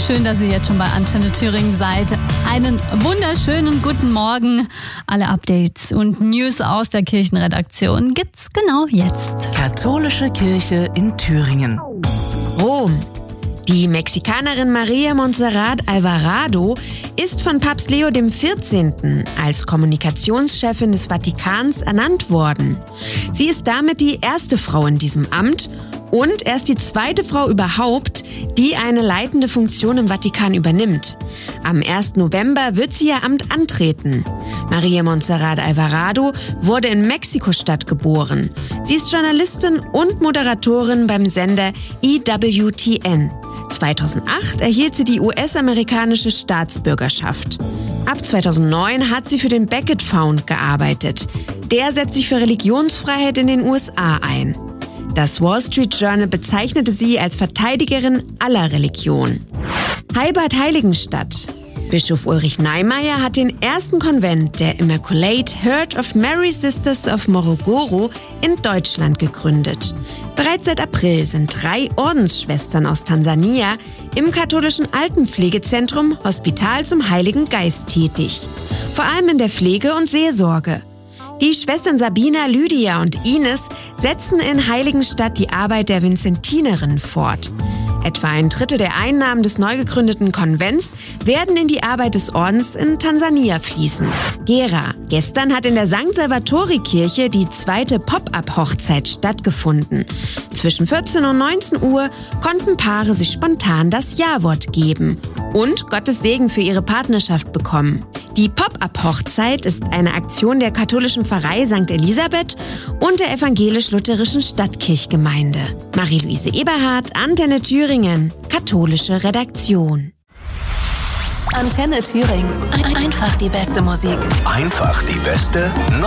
Schön, dass ihr jetzt schon bei Antenne Thüringen seid. Einen wunderschönen guten Morgen. Alle Updates und News aus der Kirchenredaktion gibt's genau jetzt. Katholische Kirche in Thüringen. Rom. Die Mexikanerin María Montserrat Alvarado ist von Papst Leo XIV. Als Kommunikationschefin des Vatikans ernannt worden. Sie ist damit die erste Frau in diesem Amt und erst die zweite Frau überhaupt, die eine leitende Funktion im Vatikan übernimmt. Am 1. November wird sie ihr Amt antreten. María Montserrat Alvarado wurde in Mexiko-Stadt geboren. Sie ist Journalistin und Moderatorin beim Sender EWTN. 2008 erhielt sie die US-amerikanische Staatsbürgerschaft. Ab 2009 hat sie für den Becket Found gearbeitet. Der setzt sich für Religionsfreiheit in den USA ein. Das Wall Street Journal bezeichnete sie als Verteidigerin aller Religionen. Heilbad-Heiligenstadt. Bischof Ulrich Neimeyer hat den ersten Konvent der Immaculate Heart of Mary Sisters of Morogoro in Deutschland gegründet. Bereits seit April sind 3 Ordensschwestern aus Tansania im katholischen Altenpflegezentrum Hospital zum Heiligen Geist tätig. Vor allem in der Pflege und Seelsorge. Die Schwestern Sabina, Lydia und Ines setzen in Heiligenstadt die Arbeit der Vinzentinerinnen fort. Etwa ein Drittel der Einnahmen des neu gegründeten Konvents werden in die Arbeit des Ordens in Tansania fließen. Gera. Gestern hat in der St. Salvatori-Kirche die zweite Pop-up-Hochzeit stattgefunden. Zwischen 14 und 19 Uhr konnten Paare sich spontan das Ja-Wort geben und Gottes Segen für ihre Partnerschaft bekommen. Die Pop-up-Hochzeit ist eine Aktion der katholischen Pfarrei St. Elisabeth und der evangelisch-lutherischen Stadtkirchgemeinde. Marie-Louise Eberhardt, Antenne Thüringen, katholische Redaktion. Antenne Thüringen. Einfach die beste Musik. Einfach die beste